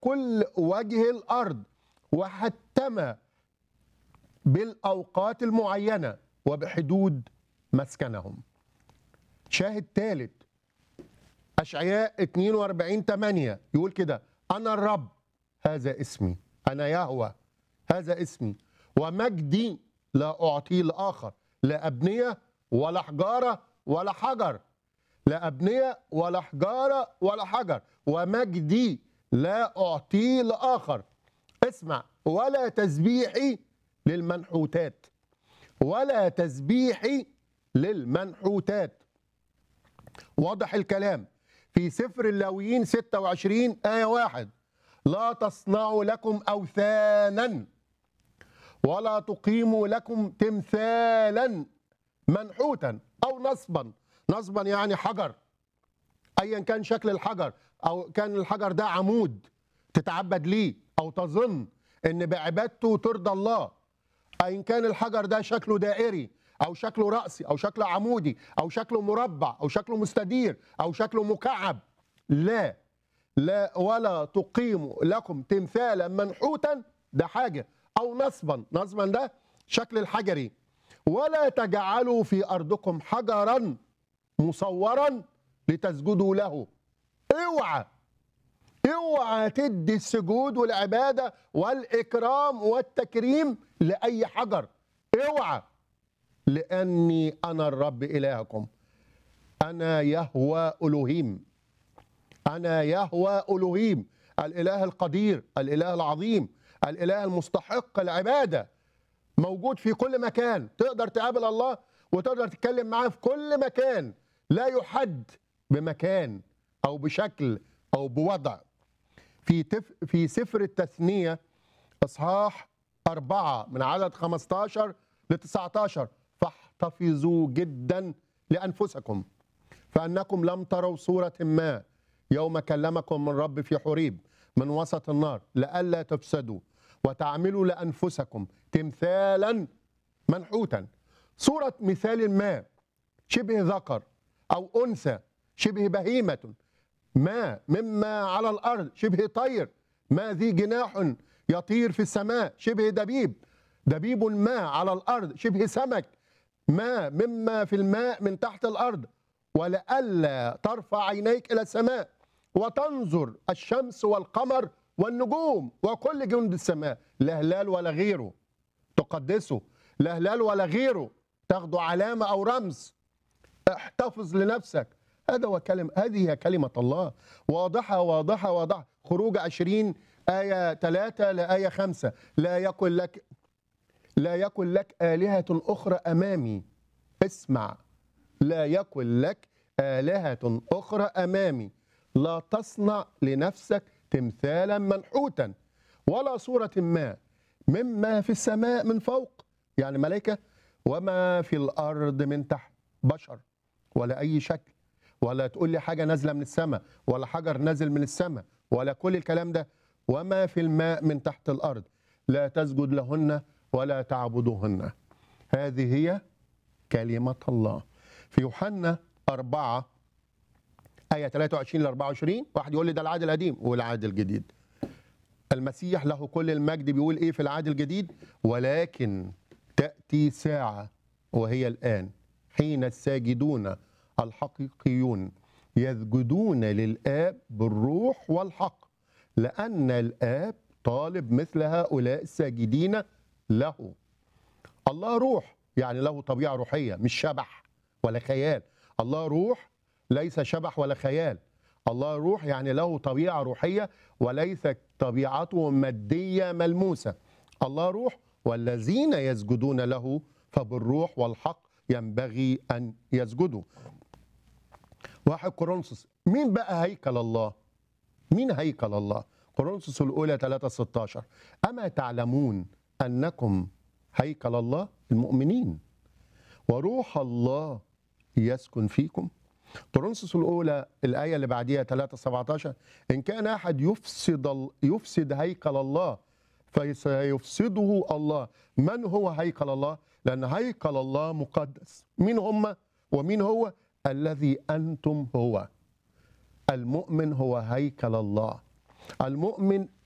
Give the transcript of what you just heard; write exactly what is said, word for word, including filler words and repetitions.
كل وجه الأرض، وحتم بالأوقات المعينة وبحدود مسكنهم. شاهد ثالث أشعياء اثنين وأربعين ثمانية يقول كده: أنا الرب هذا اسمي، أنا يهوه هذا اسمي، ومجدي لا أعطيه لآخر، لا أبنية ولا حجارة ولا حجر، لا أبنية ولا حجارة ولا حجر، ومجدي لا أعطيه لآخر. اسمع: ولا تسبيحي للمنحوتات، ولا تسبيحي للمنحوتات. واضح الكلام في سفر اللاويين ستة وعشرين آية واحد: لا تصنعوا لكم أوثانا ولا تقيموا لكم تمثالا منحوتا أو نصبا. نصبا يعني حجر، أيا كان شكل الحجر، أو كان الحجر ده عمود تتعبد ليه أو تظن إن بعبادته ترضى الله، أيا كان الحجر ده شكله دائري أو شكله رأسي أو شكله عمودي أو شكله مربع أو شكله مستدير أو شكله مكعب. لا لا ولا تقيموا لكم تمثالا منحوتا، ده حاجة، أو نصبا، نصبا ده شكل الحجري. ولا تجعلوا في أرضكم حجرا مصورا لتسجدوا له. اوعى اوعى تدي السجود والعبادة والإكرام والتكريم لأي حجر، اوعى، لأني أنا الرب إلهكم، أنا يهوه ألوهيم، أنا يهوه ألوهيم، الإله القدير، الإله العظيم، الإله المستحق العبادة، موجود في كل مكان. تقدر تقابل الله وتقدر تتكلم معاه في كل مكان، لا يحد بمكان أو بشكل أو بوضع. في تف... في سفر التثنية إصحاح أربعة من عدد خمسة عشر ل تسعة عشر: فاحتفظوا جدا لأنفسكم فأنكم لم تروا صورة ما يوم كلمكم من رب في حريب من وسط النار، لئلا تفسدوا وتعملوا لأنفسكم تمثالا منحوتا. صورة مثال ما شبه ذكر أو أنثى، شبه بهيمة، ما مما على الأرض شبه طير، ما ذي جناح يطير في السماء شبه دبيب، دبيب ما على الأرض شبه سمك، ما مما في الماء من تحت الأرض. ولئلا ترفع عينيك إلى السماء وتنظر الشمس والقمر والنجوم وكل جند السماء، لا هلال ولا غيره تقدسه، لا هلال ولا غيره تاخده علامة أو رمز. احتفظ لنفسك. هذا هو كلمة، هذه هي كلمة الله، واضحة واضحة واضحة. خروج عشرين آية ثلاثة لآية خمسة: لا يكن لك لا يكن لك آلهة أخرى أمامي. اسمع: لا يكن لك آلهة أخرى أمامي، لا تصنع لنفسك تمثالا منحوتا ولا صورة ما مما في السماء من فوق، يعني ملائكة، وما في الأرض من تحت، بشر ولا أي شكل، ولا تقول لي حاجة نازلة من السماء ولا حجر نازل من السماء ولا كل الكلام ده. وما في الماء من تحت الأرض لا تسجد لهن ولا تعبدوهن. هذه هي كلمة الله. في يوحنا أربعة آية ثلاثة وعشرين ل أربعة وعشرين، واحد يقول لي ده العهد القديم والعهد الجديد. المسيح له كل المجد بيقول ايه في العهد الجديد؟ ولكن تأتي ساعة وهي الآن حين الساجدون الحقيقيون يسجدون للآب بالروح والحق، لأن الآب طالب مثل هؤلاء الساجدين له. الله روح، يعني له طبيعة روحية، مش شبح ولا خيال. الله روح ليس شبح ولا خيال. الله روح يعني له طبيعة روحية وليست طبيعته مادية ملموسة. الله روح، والذين يسجدون له فبالروح والحق ينبغي أن يسجدوا. واحد كورنثوس. مين بقى هيكل الله؟ مين هيكل الله؟ كورنثوس الأولى ثلاثة ستة عشر: أما تعلمون أنكم هيكل الله، المؤمنين، وروح الله يسكن فيكم. كورنثوس الأولى الآية اللي بعديها ثلاثة سبعة عشر: إن كان أحد يفسد يفسد هيكل الله فسيفسده الله. من هو هيكل الله؟ لأن هيكل الله مقدس. مين هم ومين هو؟ الذي أنتم هو. المؤمن هو هيكل الله. المؤمن